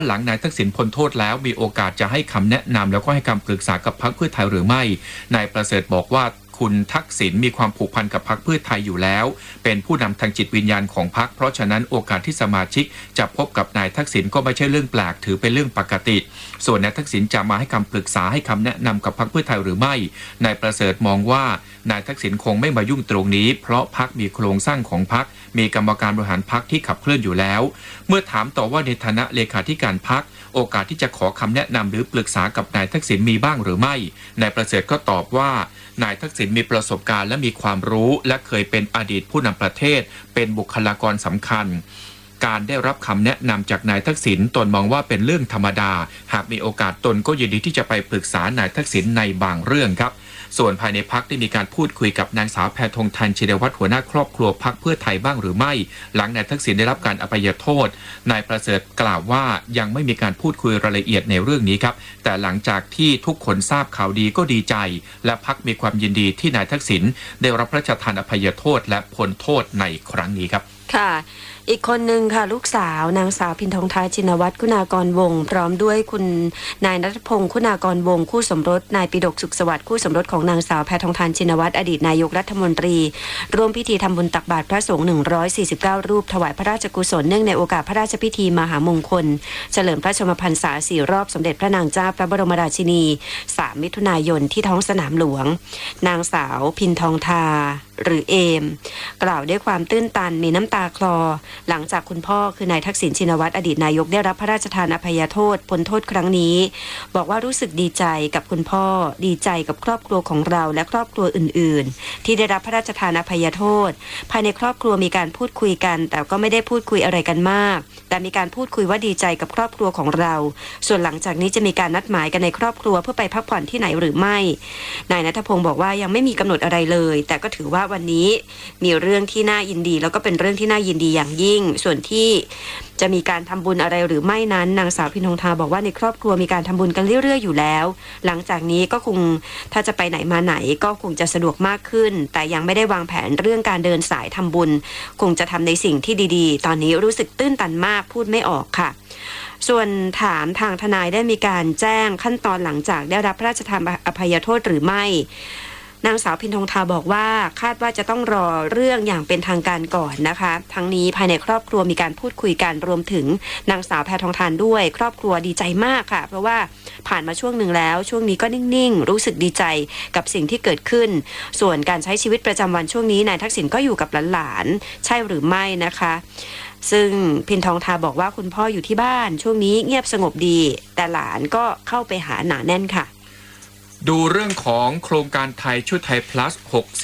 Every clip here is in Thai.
หลังนายทักษิณพ้นโทษแล้วมีโอกาสจะให้คำแนะนำแล้วก็ให้คำปรึกษากับพรรคเพื่อไทยหรือไม่นายประเสริฐบอกว่าคุณทักษิณมีความผูกพันกับพรรคเพื่อไทยอยู่แล้วเป็นผู้นำทางจิตวิญญาณของพรรคเพราะฉะนั้นโอกาสที่สมาชิกจะพบกับนายทักษิณก็ไม่ใช่เรื่องแปลกถือเป็นเรื่องปกติส่วนนายทักษิณจะมาให้คำปรึกษาให้คำแนะนำกับพรรคเพื่อไทยหรือไม่นายประเสริฐมองว่านายทักษิณคงไม่มายุ่งตรงนี้เพราะพรรคมีโครงสร้างของพรรคมีกรรมการบริหารพรรคที่ขับเคลื่อนอยู่แล้วเมื่อถามต่อว่าในฐานะเลขาธิการพรรคโอกาสที่จะขอคำแนะนำหรือปรึกษากับนายทักษิณมีบ้างหรือไม่นายประเสริฐก็ตอบว่านายทักษิณมีประสบการณ์และมีความรู้และเคยเป็นอดีตผู้นำประเทศเป็นบุคลากรสำคัญการได้รับคำแนะนำจากนายทักษิณตนมองว่าเป็นเรื่องธรรมดาหากมีโอกาสตนก็ยินดีที่จะไปปรึกษานายทักษิณในบางเรื่องครับส่วนภายในพรรคได้มีการพูดคุยกับนางสาวแพทองธารชินวัตรหัวหน้าครอบครัวพรรคเพื่อไทยบ้างหรือไม่หลังนายทักษิณได้รับการอภัยโทษนายประเสริฐกล่าวว่ายังไม่มีการพูดคุยรายละเอียดในเรื่องนี้ครับแต่หลังจากที่ทุกคนทราบข่าวดีก็ดีใจและพรรคมีความยินดีที่นายทักษิณได้รับพระราชทานอภัยโทษและพ้นโทษในครั้งนี้ครับค่ะอีกคนหนึ่งค่ะลูกสาวนางสาวพินทองทาชินวัตรคุณากรวงศ์พร้อมด้วยคุณนายณัฐพงศ์คุณากรวงศ์คู่สมรสนายปิฎกสุขสวัสดิ์คู่สมรสของนางสาวแพทองธารชินวัตรอดีตนายกรัฐมนตรีร่วมพิธีทำบุญตักบาตรพระสงฆ์149รูปถวายพระราชกุศลเนื่องในโอกาสพระราชพิธีมหามงคลเฉลิมพระชนมพรรษา4รอบสมเด็จพระนางเจ้าพระบรมราชินี3มิถุนายนที่ท้องสนามหลวงนางสาวพินทองทาหรือเอมกล่าวด้วยความตื้นตันมีน้ำตาคลอหลังจากคุณพ่อคือนายทักษิณชินวัตรอดีตนายกได้รับพระราชทานอภัยโทษพ้นโทษครั้งนี้บอกว่ารู้สึกดีใจกับคุณพ่อดีใจกับครอบครัวของเราและครอบครัวอื่นๆที่ได้รับพระราชทานอภัยโทษภายในครอบครัวมีการพูดคุยกันแต่ก็ไม่ได้พูดคุยอะไรกันมากแต่มีการพูดคุยว่าดีใจกับครอบครัวของเราส่วนหลังจากนี้จะมีการนัดหมายกันในครอบครัวเพื่อไปพักผ่อนที่ไหนหรือไม่นายณัฐพงศ์บอกว่ายังไม่มีกำหนดอะไรเลยแต่ก็ถือว่าวันนี้มีเรื่องที่น่ายินดีแล้วก็เป็นเรื่องที่น่ายินดีอย่างยิ่งส่วนที่จะมีการทำบุญอะไรหรือไม่นั้นนางสาวพินทองทาบอกว่าในครอบครัวมีการทำบุญกันเรื่อยๆอยู่แล้วหลังจากนี้ก็คงถ้าจะไปไหนมาไหนก็คงจะสะดวกมากขึ้นแต่ยังไม่ได้วางแผนเรื่องการเดินสายทำบุญคงจะทำในสิ่งที่ดีๆตอนนี้รู้สึกตื้นตันมากพูดไม่ออกค่ะส่วนถามทางทนายได้มีการแจ้งขั้นตอนหลังจากได้รับพระราชทานอภัยโทษหรือไม่นางสาวพินทองทาบอกว่าคาดว่าจะต้องรอเรื่องอย่างเป็นทางการก่อนนะคะทั้งนี้ภายในครอบครัวมีการพูดคุยกันรวมถึงนางสาวแพทองทานด้วยครอบครัวดีใจมากค่ะเพราะว่าผ่านมาช่วงหนึ่งแล้วช่วงนี้ก็นิ่งๆรู้สึกดีใจกับสิ่งที่เกิดขึ้นส่วนการใช้ชีวิตประจำวันช่วงนี้นายทักษิณก็อยู่กับหลานๆใช่หรือไม่นะคะซึ่งพินทองทาบอกว่าคุณพ่ออยู่ที่บ้านช่วงนี้เงียบสงบดีแต่หลานก็เข้าไปหาหนาแน่นค่ะดูเรื่องของโครงการไทยช่วยไทย plus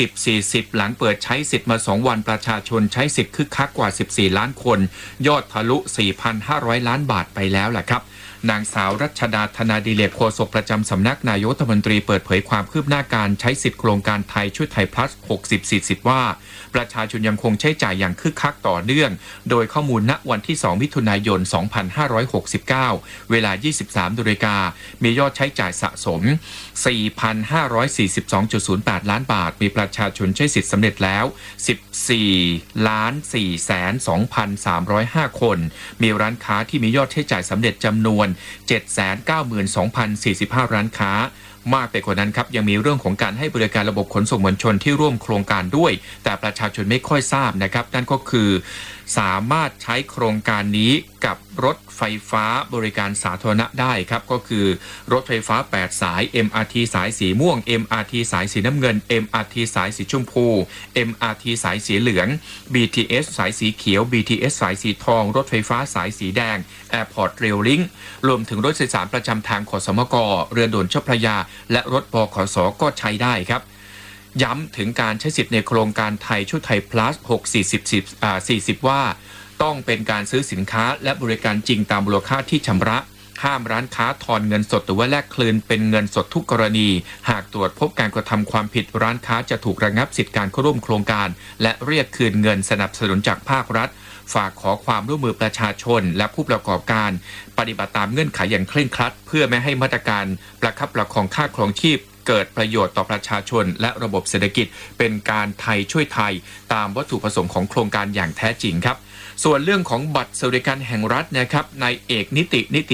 60-40 หลังเปิดใช้สิทธิ์มา2วันประชาชนใช้สิทธิ์คึกคักกว่า14ล้านคนยอดทะลุ 4,500 ล้านบาทไปแล้วล่ะครับนางสาวรัชดาธนาดิเลกโฆษกประจำสำนักนายกรัฐมนตรีเปิดเผยความคืบหน้าการใช้สิทธิ์โครงการไทยช่วยไทย plus 60-40 ว่าประชาชนยังคงใช้จ่ายอย่างคึกคักต่อเนื่องโดยข้อมูลณวันที่2มิถุนายน2569เวลา 23:00 นมียอดใช้จ่ายสะสม 4,542.08 ล้านบาทมีประชาชนใช้สิทธิ์สำเร็จแล้ว 14,402,305 คนมีร้านค้าที่มียอดใช้จ่ายสำเร็จจำนวน 792,045 ร้านค้ามากไปกว่านั้นครับยังมีเรื่องของการให้บริการระบบขนส่งมวลชนที่ร่วมโครงการด้วยแต่ประชาชนไม่ค่อยทราบนะครับนั่นก็คือสามารถใช้โครงการนี้กับรถไฟฟ้าบริการสาธารณะได้ครับก็คือรถไฟฟ้า8สาย MRT สายสีม่วง MRT สายสีน้ำเงิน MRT สายสีชมพู MRT สายสีเหลือง BTS สายสีเขียว BTS สายสีทองรถไฟฟ้าสายสีแดง Airport Rail Link รวมถึงรถโดยสารประจำทางขสมกเรือด่วนเจ้าพระยาและรถบขสก็ใช้ได้ครับย้ำถึงการใช้สิทธิ์ในโครงการไทยช่วยไทย plus 60-40 ว่าต้องเป็นการซื้อสินค้าและบริการจริงตามมูลค่าที่ชำระห้ามร้านค้าทอนเงินสดหรือว่าแลกคืนเป็นเงินสดทุกกรณีหากตรวจพบการกระทำความผิดร้านค้าจะถูกระงับสิทธิการเข้าร่วมโครงการและเรียกคืนเงินสนับสนุนจากภาครัฐฝากขอความร่วมมือประชาชนและผู้ประกอบการปฏิบัติตามเงื่อนไขอย่างเคร่งครัดเพื่อไม่ให้มาตรการประคับประคองค่าครองชีพเกิดประโยชน์ต่อประชาชนและระบบเศรษฐกิจเป็นการไทยช่วยไทยตามวัตถุประสงค์ของโครงการอย่างแท้จริงครับส่วนเรื่องของบัตรสวัสดิการแห่งรัฐนะครับนายเอกนิติ